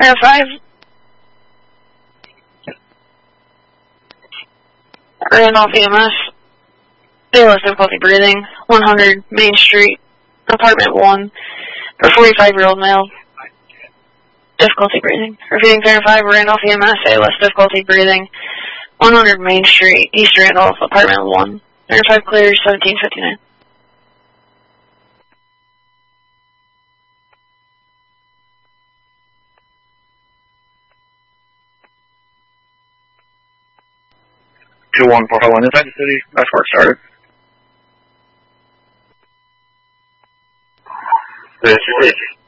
Air 5. Randolph EMS. Bayless difficulty breathing. 100 Main Street, apartment 1. For 45-year-old male. Difficulty breathing. Repeating Air 5, Randolph EMS. Bayless difficulty breathing. 100 Main Street, East Randolph, apartment 1. Air 5 clear, 1759. Two 1451 inside the city. That's where it started. This